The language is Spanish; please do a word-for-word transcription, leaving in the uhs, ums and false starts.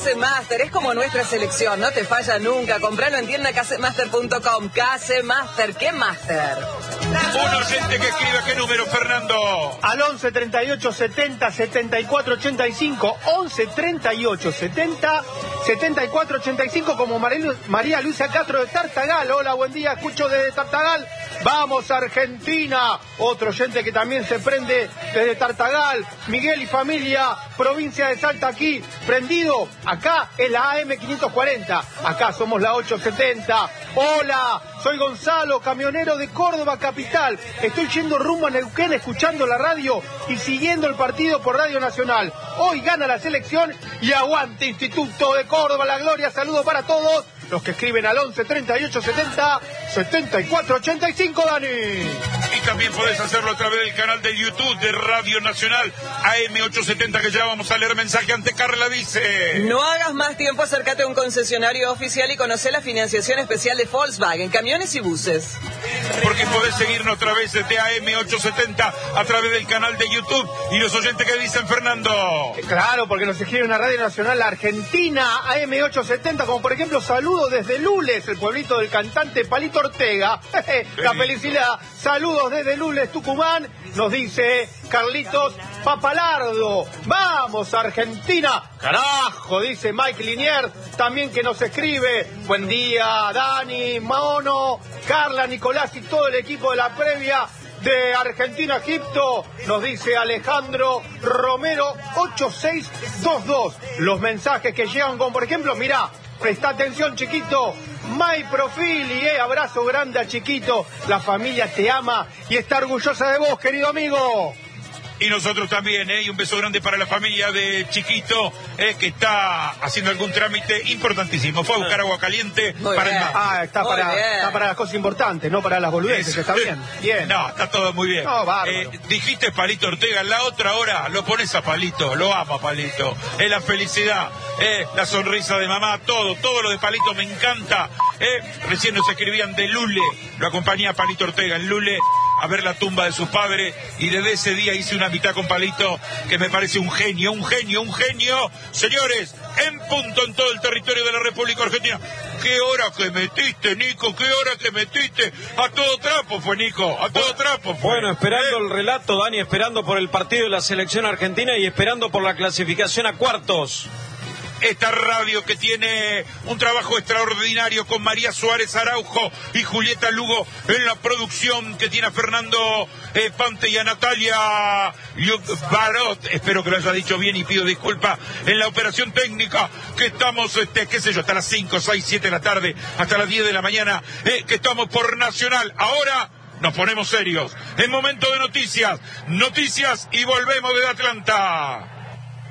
Casemaster, es como nuestra selección, no te falla nunca. Compralo en tienda casemaster punto com. Casemaster, ¿qué master? Un oyente que escribe, ¿qué número, Fernando? Al once treinta y ocho setenta setenta y cuatro ochenta y cinco, once treinta y ocho setenta setenta y cuatro ochenta y cinco, como María Luisa Castro de Tartagal. Hola, buen día, escucho desde Tartagal. Vamos Argentina. Otro oyente que también se prende desde Tartagal. Miguel y familia, provincia de Salta, aquí prendido. Acá es la A M quinientos cuarenta, acá somos la ochocientos setenta. Hola, soy Gonzalo, camionero de Córdoba capital. Estoy yendo rumbo a Neuquén escuchando la radio y siguiendo el partido por Radio Nacional. Hoy gana la selección y aguante Instituto de Córdoba, la gloria. Saludos para todos los que escriben al once treinta y ocho setenta setenta y cuatro ochenta y cinco, Dani. Y también podés hacerlo a través del canal de YouTube de Radio Nacional A M ochocientos setenta, que ya vamos a leer mensaje. Ante Carla dice: no hagas más tiempo, acércate a un concesionario oficial y conoce la financiación especial de Volkswagen, camiones y buses. Porque podés seguirnos a través de A M ochocientos setenta, a través del canal de YouTube. Y los oyentes que dicen, Fernando. Claro, porque nos escriben a Radio Nacional Argentina A M ochocientos setenta, como por ejemplo, saludos desde Lules, el pueblito del cantante Palito Ortega. La felicidad. Saludos desde Lules, Tucumán, nos dice Carlitos Papalardo. Vamos Argentina, carajo, dice Mike Linier, también que nos escribe. Buen día, Dani, Mono, Carla, Nicolás y todo el equipo de la previa de Argentina-Egipto, nos dice Alejandro Romero ocho seis dos dos. Los mensajes que llegan con, por ejemplo, mirá, presta atención, chiquito. My Profili, eh, abrazo grande a Chiquito. La familia te ama y está orgullosa de vos, querido amigo. Y nosotros también, ¿eh? Y un beso grande para la familia de Chiquito, ¿eh? Que está haciendo algún trámite importantísimo. Fue a buscar agua caliente Muy para bien. el mar. Ah, está para, está para las cosas importantes, no para las boludeces. Eso. Está bien. Bien. No, está todo muy bien. No, bárbaro. Eh, dijiste Palito Ortega, en la otra hora lo pones a Palito, lo ama Palito. Es la felicidad, eh, la sonrisa de mamá, todo, todo lo de Palito me encanta. Eh. Recién nos escribían de Lule, lo acompañé a Palito Ortega en Lule a ver la tumba de sus padres, y desde ese día hice una mitad con Palito que me parece un genio, un genio, un genio. Señores, en punto en todo el territorio de la República Argentina. ¿Qué hora que metiste, Nico? ¿Qué hora que metiste? A todo trapo fue, Nico, a todo trapo fue. Bueno, esperando ¿Eh? el relato, Dani, esperando por el partido de la selección argentina y esperando por la clasificación a cuartos. Esta radio que tiene un trabajo extraordinario con María Suárez Araujo y Julieta Lugo en la producción, que tiene a Fernando eh, Pante y a Natalia Barot, espero que lo haya dicho bien y pido disculpas, en la operación técnica, que estamos, este, qué sé yo, hasta las cinco, seis, siete de la tarde, hasta las diez de la mañana, eh, que estamos por Nacional. Ahora nos ponemos serios, es momento de noticias, noticias y volvemos de Atlanta.